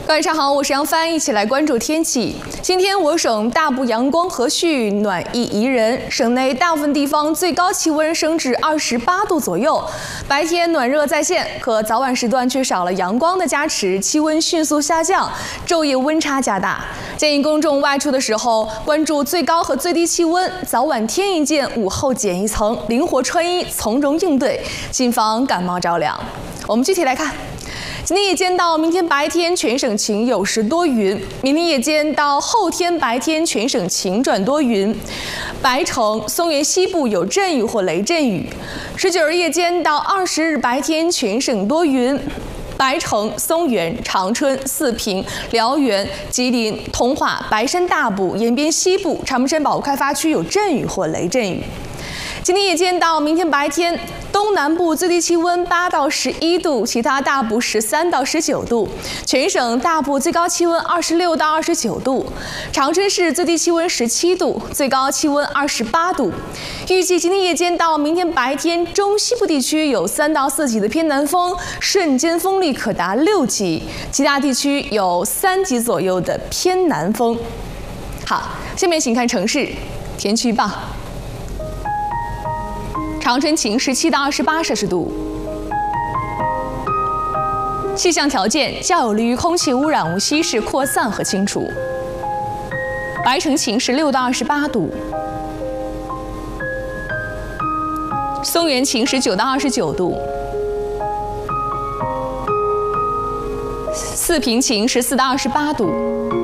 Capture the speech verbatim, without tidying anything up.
晚上好，我是杨帆，一起来关注天气。今天我省大部阳光和煦，暖意宜人，省内大部分地方最高气温升至二十八度左右，白天暖热在线，可早晚时段缺少了阳光的加持，气温迅速下降，昼夜温差加大。建议公众外出的时候关注最高和最低气温，早晚添一件，午后减一层，灵活穿衣，从容应对，谨防感冒着凉。我们具体来看。今天夜间到明天白天全省晴，有时多云；明天夜间到后天白天全省晴转多云。白城、松原西部有阵雨或雷阵雨。十九日夜间到二十日白天全省多云。白城、松原、长春、四平、辽源、吉林、通化、白山大部、延边西部、长白山保护开发区有阵雨或雷阵雨。今天夜间到明天白天，东南部最低气温八到十一度，其他大部十三到十九度，全省大部最高气温二十六到二十九度，长春市最低气温十七度，最高气温二十八度。预计今天夜间到明天白天，中西部地区有三到四级的偏南风，瞬间风力可达六级，其他地区有三级左右的偏南风。好，下面请看城市天气预报。长春晴，十七到二十八摄氏度。气象条件较有利于空气污染物稀释、扩散和清除。白城晴，十六到二十八度。松原晴，十九到二十九度。四平晴，十四到二十八度。